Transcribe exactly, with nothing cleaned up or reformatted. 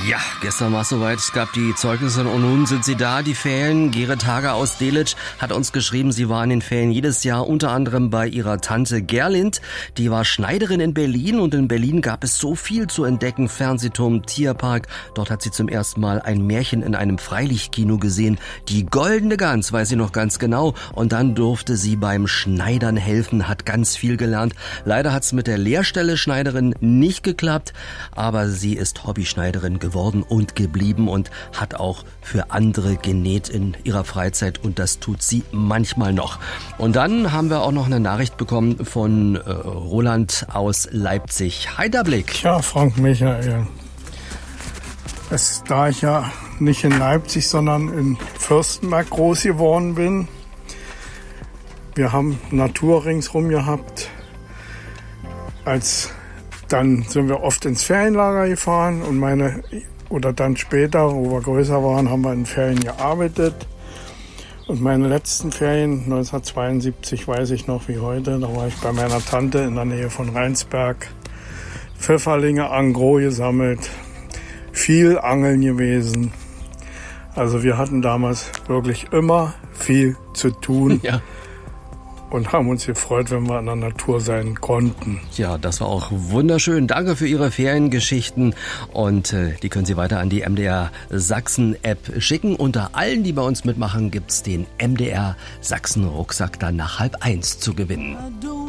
Ja, gestern war es soweit, es gab die Zeugnisse und nun sind sie da, die Ferien. Gerrit Hager aus Delitzsch hat uns geschrieben, sie war in den Ferien jedes Jahr unter anderem bei ihrer Tante Gerlind. Die war Schneiderin in Berlin und in Berlin gab es so viel zu entdecken. Fernsehturm, Tierpark. Dort hat sie zum ersten Mal ein Märchen in einem Freilichtkino gesehen. Die Goldene Gans, weiß sie noch ganz genau. Und dann durfte sie beim Schneidern helfen, hat ganz viel gelernt. Leider hat es mit der Lehrstelle Schneiderin nicht geklappt, aber sie ist Hobbyschneiderin geworden und geblieben und hat auch für andere genäht in ihrer Freizeit und das tut sie manchmal noch. Und dann haben wir auch noch eine Nachricht bekommen von äh, Roland aus Leipzig. Heiderblick. Ja, Frank Michael. Es, da ich ja nicht in Leipzig, sondern in Fürstenberg groß geworden bin, wir haben Natur ringsrum gehabt. Als Dann sind wir oft ins Ferienlager gefahren und meine, oder dann später, wo wir größer waren, haben wir in Ferien gearbeitet. Und meine letzten Ferien, neunzehnhundertzweiundsiebzig, weiß ich noch wie heute, da war ich bei meiner Tante in der Nähe von Rheinsberg. Pfifferlinge en gros gesammelt, viel angeln gewesen. Also wir hatten damals wirklich immer viel zu tun. Ja. Und haben uns gefreut, wenn wir in der Natur sein konnten. Ja, das war auch wunderschön. Danke für Ihre Feriengeschichten und äh, die können Sie weiter an die M D R Sachsen App schicken. Unter allen, die bei uns mitmachen, gibt's den M D R Sachsen Rucksack dann nach halb eins zu gewinnen.